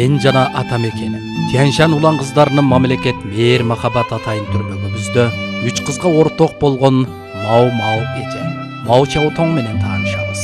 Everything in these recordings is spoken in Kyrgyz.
мен жана ата мекеним. Тяньшан улан кыздарынын мамлекет мээр махабат атайын түрмөгүбүздө 3 кызга орток болгон Мао эже Мао Чаотоң менен таанышабыз.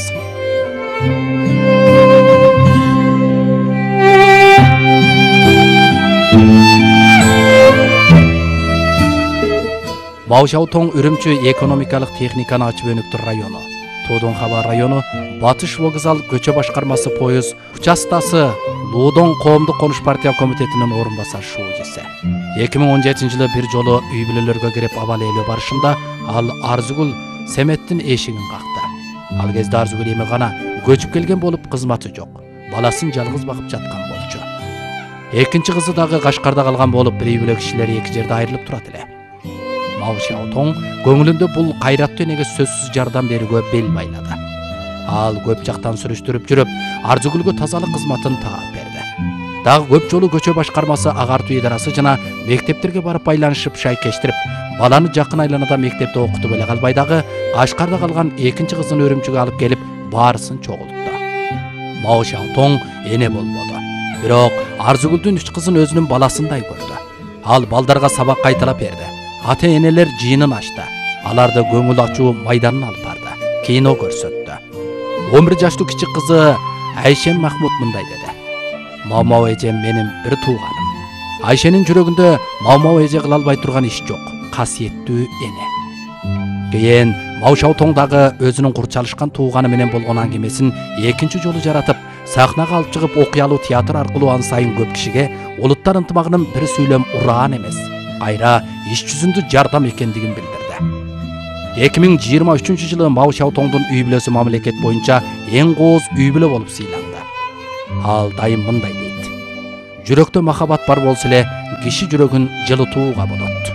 Мао Чаотоң Үрүмчү экономикалык техниканы ачып өнүктүр району, Тодон Хаба району, Батыш вокзал көчө башкармасы поюз участасы Луудон коомдук конуш партия комитетинин орун басар шуудиси. 2017 жылы бир жолу үй бүлөлөргө кирип абал ээлөө барышында ал Арзугул Семеттин эшигин какты. Ал кезде Арзугул эми гана көчүп келген болуп кызматы жок. Баласын жалгыз багып жаткан болчу. Экинчи кызы дагы Кашкарда калган болуп, бир үй бүлө кишилер эки жерде айрылып турат эле. Мао Чаотоң көңүлүндө бул кайраттуу энеге сөзсүз жардам берүүгө бел байлады. Ал көп жактан сүрүштүрүп жүрүп, Арзугулгө тазалык кызматын таап берди. Дагы көп жолу көчө башкармасы агартуу идарасы жана мектептерге барып байланышып шайкештирип, баланы жакын айланада мектепте окутуп эле калбай дагы Кашкарда калган экинчи кызын Үрүмчүгө алып келип, баарысын чогултtu. Мао Чаотоң эне болбоду. Бирок Арзугулдун 3 кызын өзүнүн баласындай көрдү. Ал балдарга сабак кайталап берди. Ата-энелер жыйынын ачты. Аларды көңүл ачуу майданына алып барды. Кино көрсөттү. 11 жаштуу кичи кызы Айшем Махмуд мындай деди. Мао эже менин бир тууганым. Айшенин жүрөгүндө Мао эже кыла албай турган иш жок. Касиеттүү эне. Кийин Мао Чаотоң дагы өзүнүн курчалышкан тууганы менен болгон аңгемесин экинчи жолу жаратып, сахнага алып чыгып окуялуу театр аркылуу ан сайын көп кишиге улуттар ынтымагынын бир сүйлөм ураан эмес, кайра иш жүзүндө жардам экендигин билдирди. 2023 жылы Мао Чаотоңдун үй бүлөсү мамлекет боюнча эң кооз үй бүлө болуп сыйланды. Ал дайым мындай дейт: жүрөктө махабат бар болсо эле, киши жүрөгүн жылытууга болот.